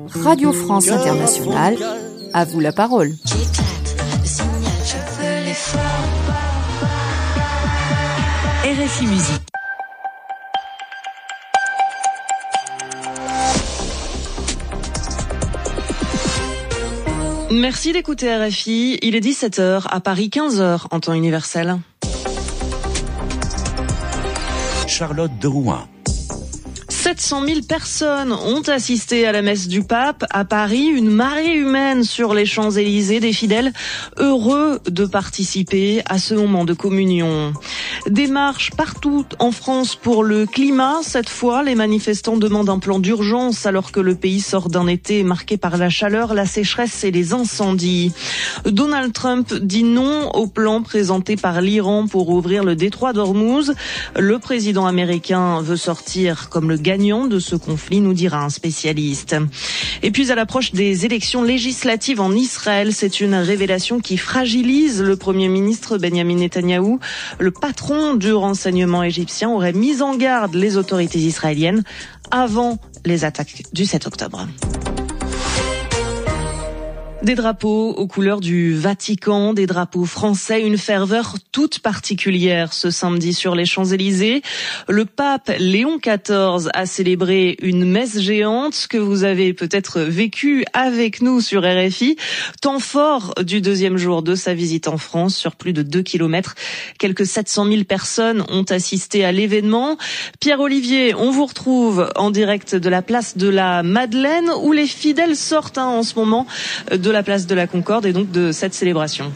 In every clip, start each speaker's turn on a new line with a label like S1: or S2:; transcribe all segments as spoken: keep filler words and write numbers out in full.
S1: Radio France Internationale, à vous la parole.
S2: R F I Musique. Merci d'écouter R F I. Il est dix-sept heures, à Paris quinze heures en temps universel.
S3: Charlotte de Rouen.
S2: sept cent mille personnes ont assisté à la messe du pape à Paris, une marée humaine sur les Champs-Élysées, des fidèles heureux de participer à ce moment de communion. Des marches partout en France pour le climat. Cette fois, les manifestants demandent un plan d'urgence alors que le pays sort d'un été marqué par la chaleur, la sécheresse et les incendies. Donald Trump dit non au plan présenté par l'Iran pour ouvrir le détroit d'Ormuz. Le président américain veut sortir comme le gagnant de ce conflit, nous dira un spécialiste. Et puis à l'approche des élections législatives en Israël, c'est une révélation qui fragilise le Premier ministre Benjamin Netanyahou. Le patron du renseignement égyptien aurait mis en garde les autorités israéliennes avant les attaques du sept octobre. Des drapeaux aux couleurs du Vatican, des drapeaux français, une ferveur toute particulière ce samedi sur les Champs-Élysées. Le pape Léon quatorze a célébré une messe géante que vous avez peut-être vécue avec nous sur R F I. Temps fort du deuxième jour de sa visite en France sur plus de deux kilomètres. Quelques sept cent mille personnes ont assisté à l'événement. Pierre Olivier, on vous retrouve en direct de la place de la Madeleine où les fidèles sortent hein, en ce moment de la place de la Concorde et donc de cette célébration.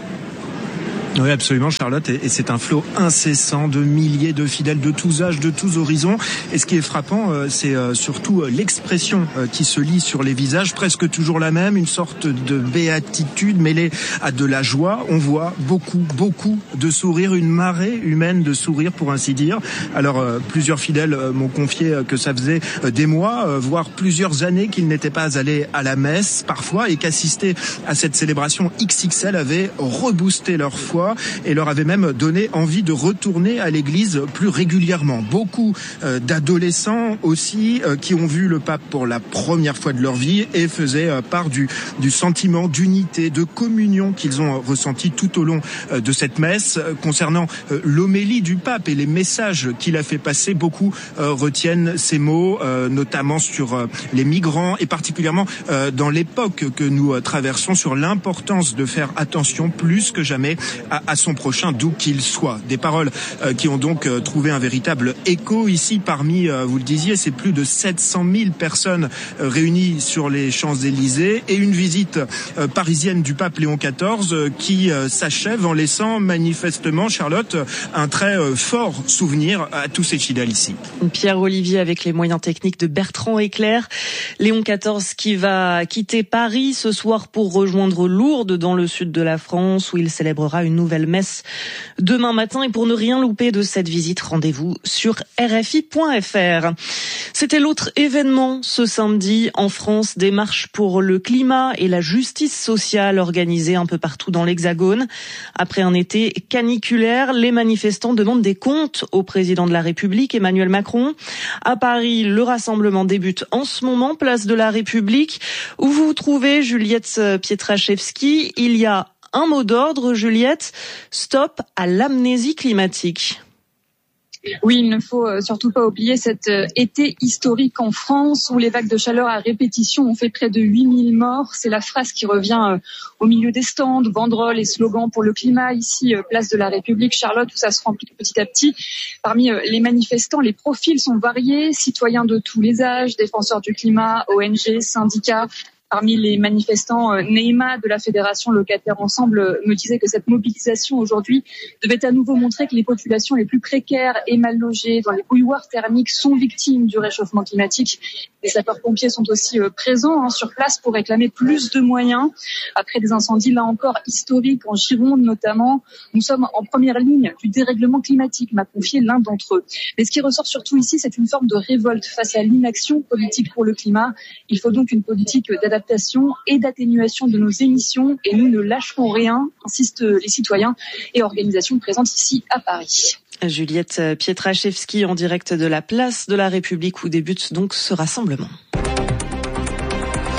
S4: Oui, absolument, Charlotte, et c'est un flot incessant de milliers de fidèles de tous âges, de tous horizons. Et ce qui est frappant, c'est surtout l'expression qui se lit sur les visages, presque toujours la même, une sorte de béatitude mêlée à de la joie. On voit beaucoup, beaucoup de sourires, une marée humaine de sourires, pour ainsi dire. Alors, plusieurs fidèles m'ont confié que ça faisait des mois, voire plusieurs années qu'ils n'étaient pas allés à la messe, parfois, et qu'assister à cette célébration X X L avait reboosté leur foi et leur avait même donné envie de retourner à l'église plus régulièrement. Beaucoup euh, d'adolescents aussi euh, qui ont vu le pape pour la première fois de leur vie et faisaient euh, part du, du sentiment d'unité, de communion qu'ils ont euh, ressenti tout au long euh, de cette messe. Euh, concernant euh, l'homélie du pape et les messages qu'il a fait passer, beaucoup euh, retiennent ces mots, euh, notamment sur euh, les migrants et particulièrement euh, dans l'époque que nous euh, traversons, sur l'importance de faire attention plus que jamais à, à son prochain, d'où qu'il soit. Des paroles euh, qui ont donc euh, trouvé un véritable écho ici parmi, euh, vous le disiez, c'est plus de sept cent mille personnes euh, réunies sur les Champs-Élysées et une visite euh, parisienne du pape Léon quatorze euh, qui euh, s'achève en laissant manifestement, Charlotte, un très euh, fort souvenir à tous ces fidèles ici.
S2: Pierre Olivier avec les moyens techniques de Bertrand Éclair. Léon quatorze qui va quitter Paris ce soir pour rejoindre Lourdes dans le sud de la France où il célébrera une nouvelle messe demain matin. Et pour ne rien louper de cette visite, rendez-vous sur R F I point F R. C'était l'autre événement ce samedi en France, des marches pour le climat et la justice sociale organisées un peu partout dans l'Hexagone. Après un été caniculaire, les manifestants demandent des comptes au président de la République, Emmanuel Macron. À Paris, le rassemblement débute en ce moment, place de la République, où vous vous trouvez, Juliette Pietraszewski. Il y a un mot d'ordre, Juliette, stop à l'amnésie climatique.
S5: Oui, il ne faut surtout pas oublier cet été historique en France où les vagues de chaleur à répétition ont fait près de huit mille morts. C'est la phrase qui revient au milieu des stands, banderoles et slogans pour le climat. Ici, place de la République, Charlotte, où ça se remplit petit à petit. Parmi les manifestants, les profils sont variés, citoyens de tous les âges, défenseurs du climat, O N G, syndicats. Parmi les manifestants, Neymar de la Fédération Locataires Ensemble me disait que cette mobilisation aujourd'hui devait à nouveau montrer que les populations les plus précaires et mal logées dans les bouilloires thermiques sont victimes du réchauffement climatique. Les sapeurs-pompiers sont aussi présents hein, sur place pour réclamer plus de moyens. Après des incendies, là encore, historiques en Gironde notamment, nous sommes en première ligne du dérèglement climatique, m'a confié l'un d'entre eux. Mais ce qui ressort surtout ici, c'est une forme de révolte face à l'inaction politique pour le climat. Il faut donc une politique d'adaptation et d'atténuation de nos émissions et nous ne lâcherons rien, insistent les citoyens et organisations présentes ici à Paris.
S2: Juliette Pietraszewski en direct de la place de la République où débute donc ce rassemblement.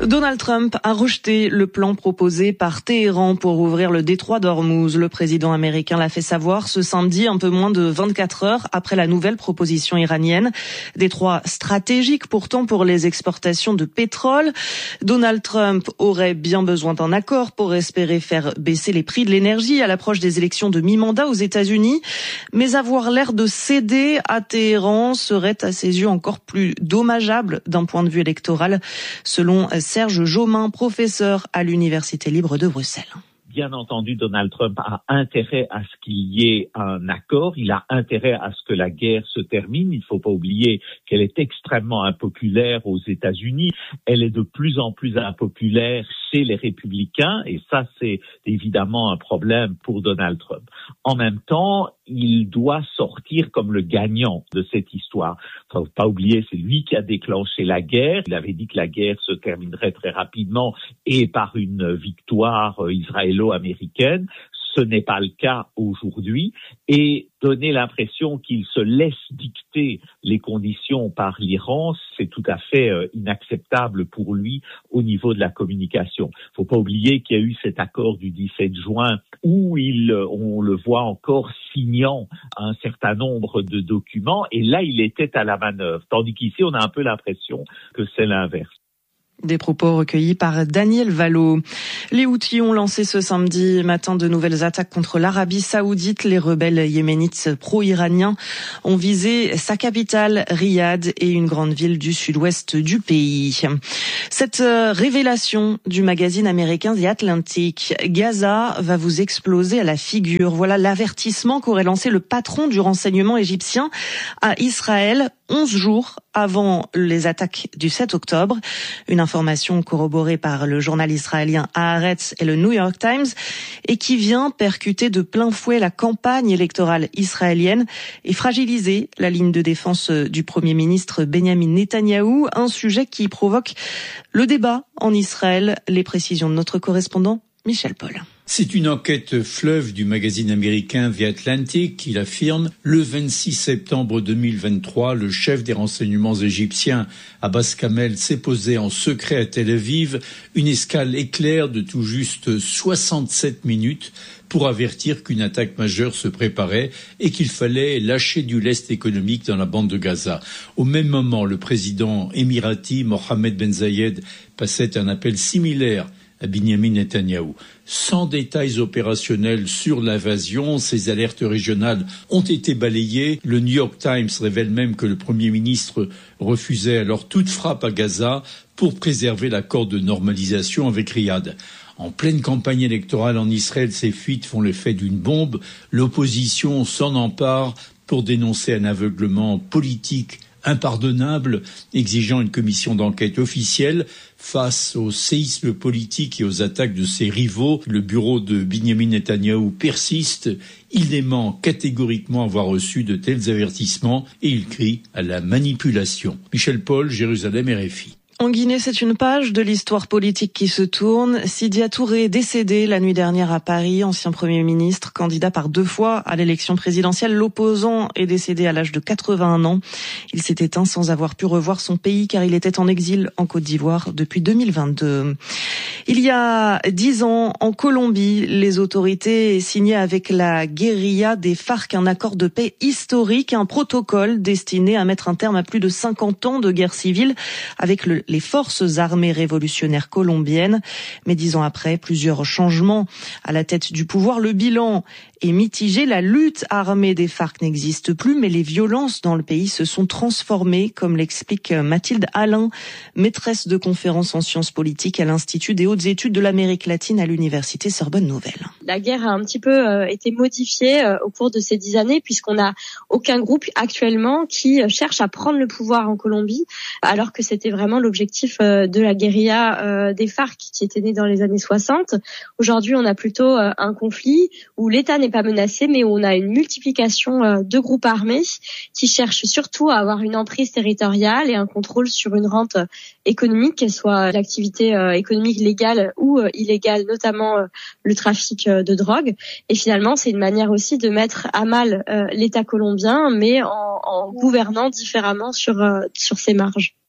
S2: Donald Trump a rejeté le plan proposé par Téhéran pour ouvrir le détroit d'Ormuz. Le président américain l'a fait savoir ce samedi, un peu moins de vingt-quatre heures après la nouvelle proposition iranienne. Détroit stratégique pourtant pour les exportations de pétrole. Donald Trump aurait bien besoin d'un accord pour espérer faire baisser les prix de l'énergie à l'approche des élections de mi-mandat aux États-Unis. Mais avoir l'air de céder à Téhéran serait à ses yeux encore plus dommageable d'un point de vue électoral, selon Serge Jaumin, professeur à l'Université libre de Bruxelles.
S6: Bien entendu, Donald Trump a intérêt à ce qu'il y ait un accord. Il a intérêt à ce que la guerre se termine. Il ne faut pas oublier qu'elle est extrêmement impopulaire aux États-Unis. Elle est de plus en plus impopulaire chez les républicains. Et ça, c'est évidemment un problème pour Donald Trump. En même temps, il doit sortir comme le gagnant de cette histoire. Il ne faut pas oublier, c'est lui qui a déclenché la guerre. Il avait dit que la guerre se terminerait très rapidement et par une victoire israélo-américaine. Ce n'est pas le cas aujourd'hui, et donner l'impression qu'il se laisse dicter les conditions par l'Iran, c'est tout à fait euh, inacceptable pour lui au niveau de la communication. Il ne faut pas oublier qu'il y a eu cet accord du dix-sept juin où il, on le voit encore signant un certain nombre de documents, et là il était à la manœuvre, tandis qu'ici on a un peu l'impression que c'est l'inverse.
S2: Des propos recueillis par Daniel Vallot. Les Houthis ont lancé ce samedi matin de nouvelles attaques contre l'Arabie Saoudite. Les rebelles yéménites pro-iraniens ont visé sa capitale, Riyad, et une grande ville du sud-ouest du pays. Cette révélation du magazine américain The Atlantic, Gaza va vous exploser à la figure. Voilà l'avertissement qu'aurait lancé le patron du renseignement égyptien à Israël onze jours avant les attaques du sept octobre. Une information corroborée par le journal israélien Haaretz et le New York Times et qui vient percuter de plein fouet la campagne électorale israélienne et fragiliser la ligne de défense du Premier ministre Benjamin Netanyahou, un sujet qui provoque le débat en Israël. Les précisions de notre correspondant Michel Paul.
S7: C'est une enquête fleuve du magazine américain The Atlantic qui l'affirme. Le vingt-six septembre deux mille vingt-trois, le chef des renseignements égyptiens, Abbas Kamel, s'est posé en secret à Tel Aviv, une escale éclair de tout juste soixante-sept minutes pour avertir qu'une attaque majeure se préparait et qu'il fallait lâcher du lest économique dans la bande de Gaza. Au même moment, le président émirati Mohamed Ben Zayed passait un appel similaire à Benjamin Netanyahou. Sans détails opérationnels sur l'invasion, ces alertes régionales ont été balayées. Le New York Times révèle même que le Premier ministre refusait alors toute frappe à Gaza pour préserver l'accord de normalisation avec Riyad. En pleine campagne électorale en Israël, ces fuites font l'effet d'une bombe. L'opposition s'en empare pour dénoncer un aveuglement politique impardonnable, exigeant une commission d'enquête officielle. Face au séisme politique et aux attaques de ses rivaux, le bureau de Benjamin Netanyahou persiste. Il dément catégoriquement avoir reçu de tels avertissements et il crie à la manipulation. Michel Paul, Jérusalem, R F I.
S2: En Guinée, c'est une page de l'histoire politique qui se tourne. Sidia Touré, décédé la nuit dernière à Paris, ancien Premier ministre, candidat par deux fois à l'élection présidentielle. L'opposant est décédé à l'âge de quatre-vingt-un ans. Il s'est éteint sans avoir pu revoir son pays car il était en exil en Côte d'Ivoire depuis deux mille vingt-deux. Il y a dix ans, en Colombie, les autorités signaient avec la guérilla des FARC un accord de paix historique, un protocole destiné à mettre un terme à plus de cinquante ans de guerre civile avec le les forces armées révolutionnaires colombiennes. Mais dix ans après, plusieurs changements à la tête du pouvoir. Le bilan est mitigé. La lutte armée des FARC n'existe plus, mais les violences dans le pays se sont transformées, comme l'explique Mathilde Alain, maîtresse de conférences en sciences politiques à l'Institut des hautes études de l'Amérique latine à l'Université Sorbonne Nouvelle.
S8: La guerre a un petit peu euh, été modifiée euh, au cours de ces dix années, puisqu'on n'a aucun groupe actuellement qui euh, cherche à prendre le pouvoir en Colombie, alors que c'était vraiment l'objectif euh, de la guérilla euh, des FARC qui était née dans les années soixante. Aujourd'hui, on a plutôt euh, un conflit où l'État n'est pas menacé, mais où on a une multiplication euh, de groupes armés qui cherchent surtout à avoir une emprise territoriale et un contrôle sur une rente euh, économique, qu'elle soit l'activité euh, économique légale ou euh, illégale, notamment euh, le trafic euh, de drogue. Et finalement, c'est une manière aussi de mettre à mal euh, l'État colombien, mais en, en gouvernant différemment sur, euh, sur ses marges.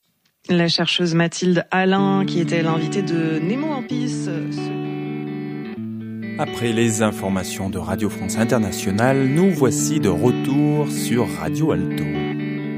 S2: La chercheuse Mathilde Alain, qui était l'invitée de Nemo en piste.
S9: Après les informations de Radio France Internationale, nous voici de retour sur Radio Alto.